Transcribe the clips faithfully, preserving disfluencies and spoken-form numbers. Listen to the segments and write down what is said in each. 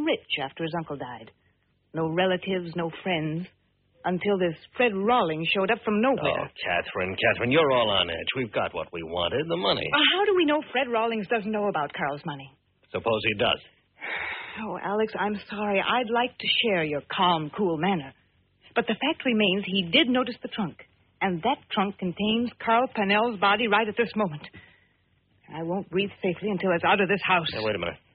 rich after his uncle died. No relatives, no friends. Until this Fred Rawlings showed up from nowhere. Oh, Catherine, Catherine, you're all on edge. We've got what we wanted, the money. Uh, how do we know Fred Rawlings doesn't know about Carl's money? Suppose he does. Oh, Alex, I'm sorry. I'd like to share your calm, cool manner. But the fact remains he did notice the trunk. And that trunk contains Carl Pennell's body right at this moment. I won't breathe safely until it's out of this house. Now, wait a minute.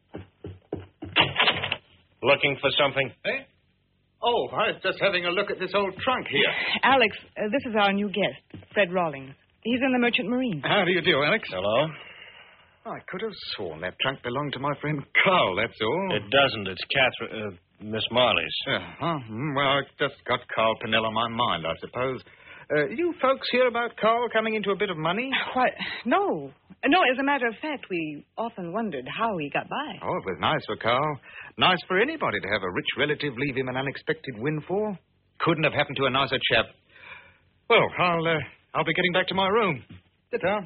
Looking for something? Eh? Oh, I was just having a look at this old trunk here. Alex, uh, this is our new guest, Fred Rawlings. He's in the Merchant Marine. How do you do, Alex? Hello? I could have sworn that trunk belonged to my friend Carl, that's all. It doesn't. It's Catherine, uh, Miss Marley's. Uh-huh. Well, I just got Carl Pennell on my mind, I suppose. Uh, you folks hear about Carl coming into a bit of money? Why, no. No, as a matter of fact, we often wondered how he got by. Oh, it was nice for Carl. Nice for anybody to have a rich relative leave him an unexpected windfall. Couldn't have happened to a nicer chap. Well, I'll, uh, I'll be getting back to my room. Sit down.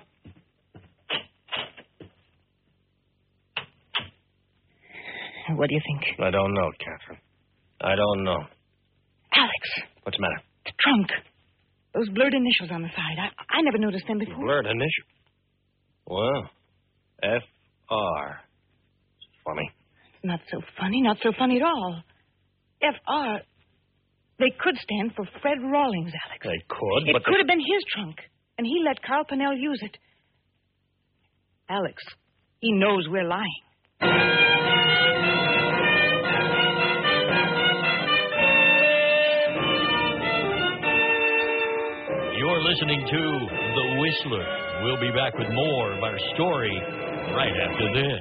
What do you think? I don't know, Catherine. I don't know. Alex. What's the matter? The trunk. Those blurred initials on the side. I, I never noticed them before. Blurred initials? Well, F R. Funny. Not so funny. Not so funny at all. F R. They could stand for Fred Rawlings, Alex. They could, it but... It could they... have been his trunk, and he let Carl Pennell use it. Alex, he knows we're lying. You're listening to The Whistler. We'll be back with more of our story right after this.